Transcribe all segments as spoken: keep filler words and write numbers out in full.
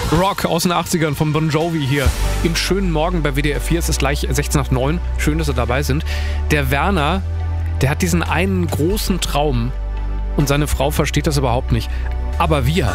Rock aus den achtzigern von Bon Jovi hier im schönen Morgen bei W D R vier. Es ist gleich sechzehn nach neun. Schön, dass Sie dabei sind. Der Werner, der hat diesen einen großen Traum und seine Frau versteht das überhaupt nicht. Aber wir.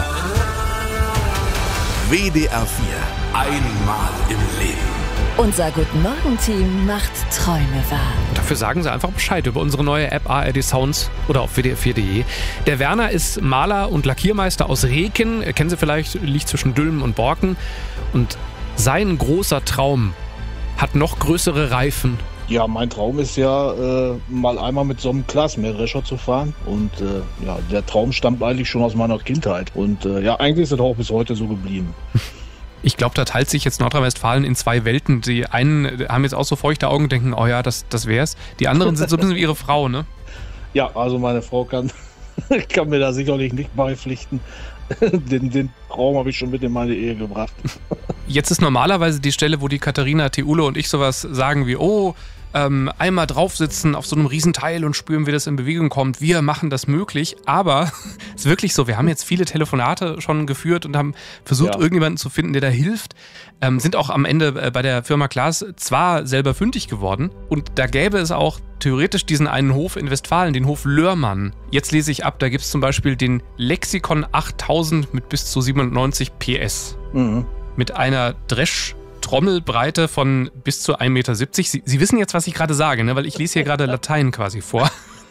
W D R vier. Einmal im Leben. Unser Guten-Morgen-Team macht Träume wahr. Dafür sagen Sie einfach Bescheid über unsere neue App A R D Sounds oder auf W D R vier punkt de. Der Werner ist Maler und Lackiermeister aus Reken. Kennen Sie vielleicht, liegt zwischen Dülmen und Borken. Und sein großer Traum hat noch größere Reifen. Ja, mein Traum ist ja, äh, mal einmal mit so einem Glasmähdrescher zu fahren. Und äh, ja, der Traum stammt eigentlich schon aus meiner Kindheit. Und äh, ja, eigentlich ist es auch bis heute so geblieben. Ich glaube, da teilt sich jetzt Nordrhein-Westfalen in zwei Welten. Die einen haben jetzt auch so feuchte Augen und denken, oh ja, das, das wär's. Die anderen sind so ein bisschen wie ihre Frau, ne? Ja, also meine Frau kann, kann mir da sicherlich nicht beipflichten. Den, den Traum habe ich schon mit in meine Ehe gebracht. Jetzt ist normalerweise die Stelle, wo die Katharina Theule und ich sowas sagen wie, oh, ähm, einmal draufsitzen auf so einem Riesenteil und spüren, wie das in Bewegung kommt. Wir machen das möglich, aber es ist wirklich so, wir haben jetzt viele Telefonate schon geführt und haben versucht, ja. irgendjemanden zu finden, der da hilft. Ähm, sind auch am Ende äh, bei der Firma Klaas zwar selber fündig geworden und da gäbe es auch theoretisch diesen einen Hof in Westfalen, den Hof Lörmann. Jetzt lese ich ab, da gibt es zum Beispiel den Lexikon achttausend mit bis zu siebenundneunzig P S. Mhm. Mit einer Dresch- Trommelbreite von bis zu ein Meter siebzig. Sie, Sie wissen jetzt, was ich gerade sage, ne? Weil ich lese hier gerade Latein quasi vor.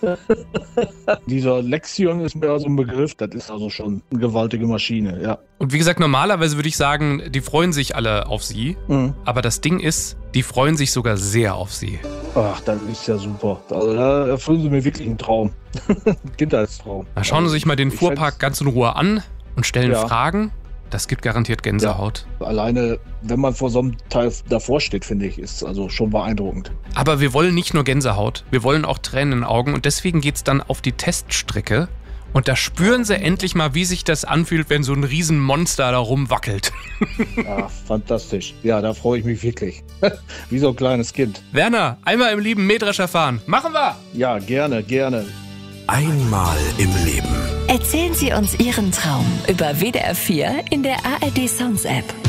Dieser Lexion ist mir so ein Begriff, das ist also schon eine gewaltige Maschine, ja. Und wie gesagt, normalerweise würde ich sagen, die freuen sich alle auf Sie. Mhm. Aber das Ding ist, die freuen sich sogar sehr auf Sie. Ach, das ist ja super. Also da erfüllen Sie mir wirklich einen Traum. Kindheitstraum. Na, schauen Sie sich mal den Fuhrpark ganz in Ruhe an und stellen ja. Fragen. Das gibt garantiert Gänsehaut. Ja, alleine, wenn man vor so einem Teil davor steht, finde ich, ist also schon beeindruckend. Aber wir wollen nicht nur Gänsehaut, wir wollen auch Tränen in den Augen und deswegen geht es dann auf die Teststrecke und da spüren Sie endlich mal, wie sich das anfühlt, wenn so ein Riesenmonster da rumwackelt. Ja, fantastisch. Ja, da freue ich mich wirklich. Wie so ein kleines Kind. Werner, einmal im lieben Mähdrescher fahren. Machen wir! Ja, gerne, gerne. Einmal im Leben. Erzählen Sie uns Ihren Traum über W D R vier in der A R D Sounds App.